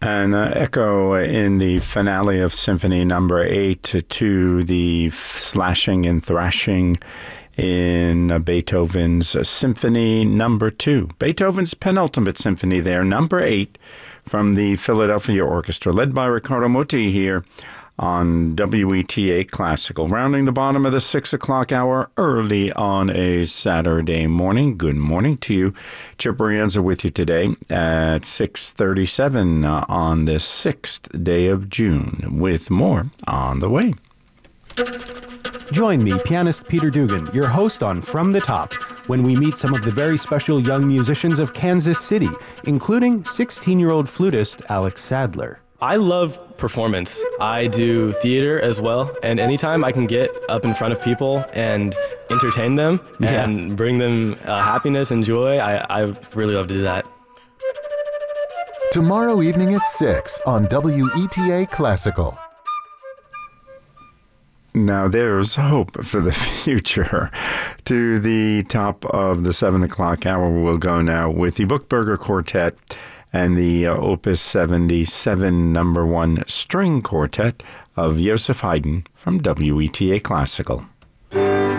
And echo in the finale of Symphony Number 8 to the slashing and thrashing in Beethoven's Symphony Number 2. Beethoven's penultimate symphony there, Number 8, from the Philadelphia Orchestra, led by Riccardo Muti here on WETA Classical. Rounding the bottom of the 6 o'clock hour early on a Saturday morning. Good morning to you. Chip Brienza with you today at 6:37 on this 6th day of June, with more on the way. Join me, pianist Peter Dugan, your host on From the Top, when we meet some of the very special young musicians of Kansas City, including 16-year-old flutist Alex Sadler. I love performance. I do theater as well, and anytime I can get up in front of people and entertain them and bring them happiness and joy, I really love to do that. Tomorrow evening at 6 on WETA Classical. Now there's hope for the future. To the top of the 7 o'clock hour, we'll go now with the Buchberger Quartet and the Opus 77 No. 1 String Quartet of Joseph Haydn from WETA Classical.